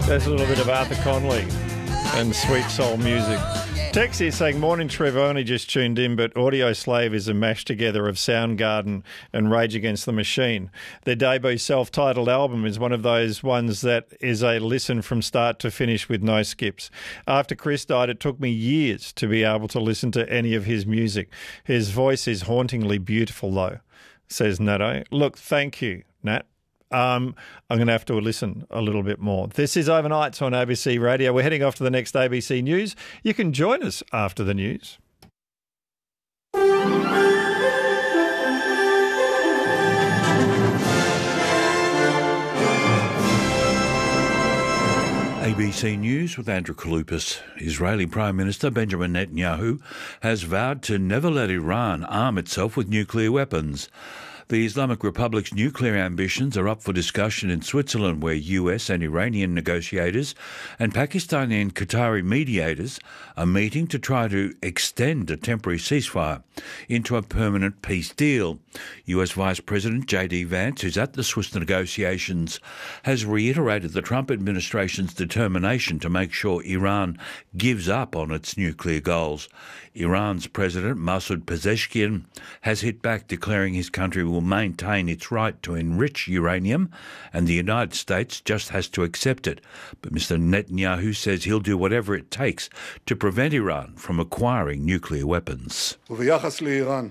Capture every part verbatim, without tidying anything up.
There's a little bit of Arthur Conley and sweet soul music. Tex here saying, morning Trev, only just tuned in, but Audio Slave is a mash together of Soundgarden and Rage Against the Machine. Their debut self-titled album is one of those ones that is a listen from start to finish with no skips. After Chris died, it took me years to be able to listen to any of his music. His voice is hauntingly beautiful though, says Nato. Look, thank you, Nat. Um, I'm going to have to listen a little bit more. This is Overnights on A B C Radio. We're heading off to the next A B C News. You can join us after the news. A B C News with Andrew Kaloupas. Israeli Prime Minister Benjamin Netanyahu has vowed to never let Iran arm itself with nuclear weapons. The Islamic Republic's nuclear ambitions are up for discussion in Switzerland, where U S and Iranian negotiators and Pakistani and Qatari mediators are meeting to try to extend a temporary ceasefire into a permanent peace deal. U S Vice President J D Vance, who's at the Swiss negotiations, has reiterated the Trump administration's determination to make sure Iran gives up on its nuclear goals. Iran's President Masoud Pezeshkian has hit back, declaring his country will maintain its right to enrich uranium and the United States just has to accept it. But Mister Netanyahu says he'll do whatever it takes to prevent Iran from acquiring nuclear weapons. Regarding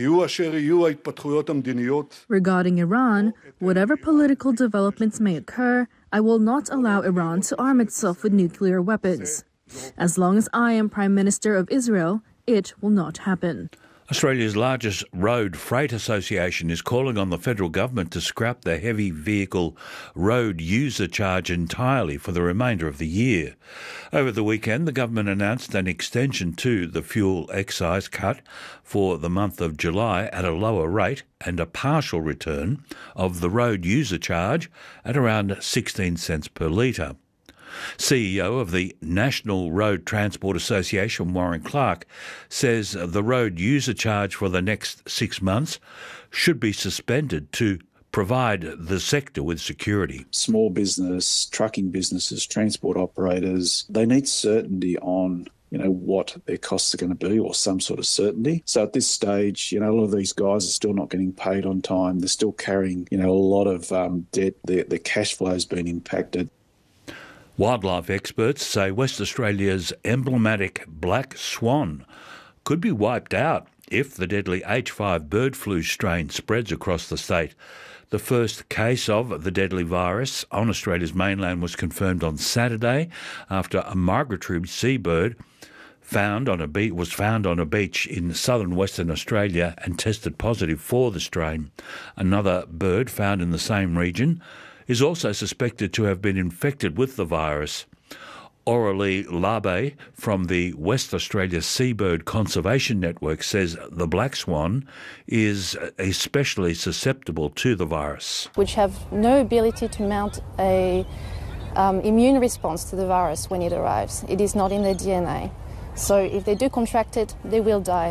Iran, whatever political developments may occur, I will not allow Iran to arm itself with nuclear weapons. As long as I am Prime Minister of Israel, it will not happen. Australia's largest road freight association is calling on the federal government to scrap the heavy vehicle road user charge entirely for the remainder of the year. Over the weekend, the government announced an extension to the fuel excise cut for the month of July at a lower rate and a partial return of the road user charge at around sixteen cents per litre. C E O of the National Road Transport Association, Warren Clark, says the road user charge for the next six months should be suspended to provide the sector with security. Small business, trucking businesses, transport operators, they need certainty on you know, what their costs are going to be, or some sort of certainty. So at this stage, you know, a lot of these guys are still not getting paid on time. They're still carrying, you know, a lot of um, debt. Their, their cash flow has been impacted. Wildlife experts say West Australia's emblematic black swan could be wiped out if the deadly H five bird flu strain spreads across the state. The first case of the deadly virus on Australia's mainland was confirmed on Saturday after a migratory seabird found on a be- was found on a beach in southern Western Australia and tested positive for the strain. Another bird found in the same region is also suspected to have been infected with the virus. Aurelie Labe from the West Australia Seabird Conservation Network says the black swan is especially susceptible to the virus. Which have no ability to mount a um, immune response to the virus when it arrives. It is not in their D N A. So if they do contract it, they will die.